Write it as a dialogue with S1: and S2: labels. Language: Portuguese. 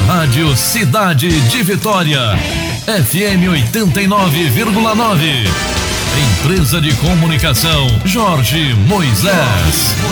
S1: Rádio Cidade de Vitória, FM 89,9. Empresa de Comunicação Jorge Moisés.